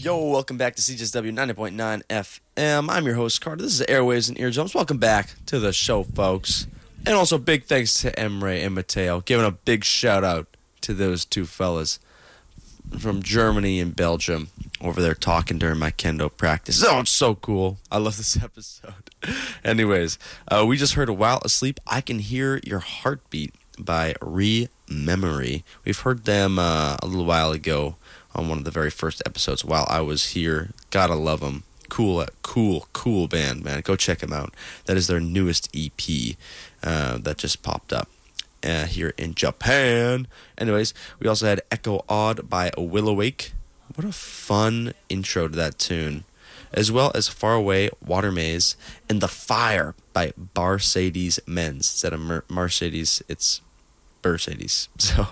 Yo, welcome back to CJSW 90.9 FM. I'm your host, Carter. This is Airwaves and Eardrums. Welcome back to the show, folks. And also big thanks to Emre and Mateo, giving a big shout out to those two fellas from Germany and Belgium over there talking during my kendo practice. Oh, it's so cool. I love this episode. Anyways, we just heard While Asleep, I Can Hear Your Heartbeat by Rememory. We've heard them a little while ago on one of the very first episodes while I was here. Gotta love them. Cool band, man. Go check them out. That is their newest EP that just popped up here in Japan. Anyways, we also had Echo Odd by Willowake. What a fun intro to that tune. As well as Far Away, Water Maze, and The Fire by Barcades Menz. Instead of Mercedes, it's Mercedes. So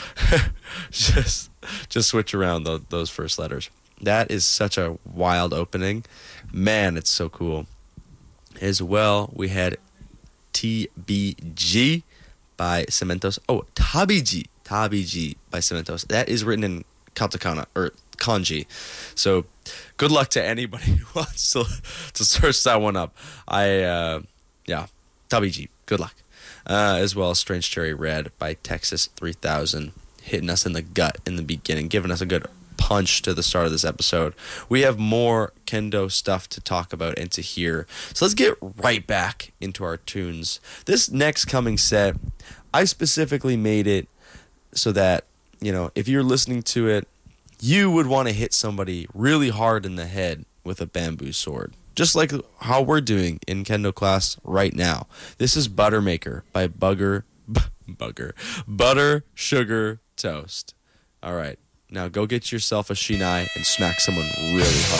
just switch around those first letters. That is such a wild opening. Man, it's so cool. As well, we had TBG by Cementos. Oh, Tabiji by Cementos. That is written in katakana, or kanji. So good luck to anybody who wants to search that one up. Tabiji. Good luck. As well as Strange Cherry Red by Texas 3000, hitting us in the gut in the beginning, giving us a good punch to the start of this episode. We have more kendo stuff to talk about and to hear, so let's get right back into our tunes. This next coming set, I specifically made it so that, you know, if you're listening to it, you would want to hit somebody really hard in the head with a bamboo sword. Just like how we're doing in kendo class right now. This is Buttermaker by Butter Sugar Toast. All right, now go get yourself a shinai and smack someone really hard.